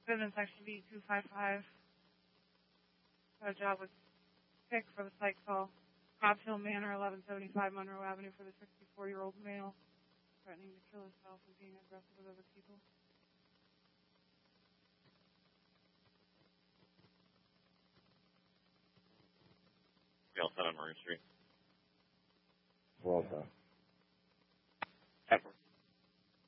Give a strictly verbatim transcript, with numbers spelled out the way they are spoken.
been in section B two five five. Got a job with pick for the psych call. Cobb Hill Manor, eleven seventy-five Monroe Avenue for the sixty-four-year-old male threatening to kill himself and being aggressive with other people. We all set on Marine Street. Well done.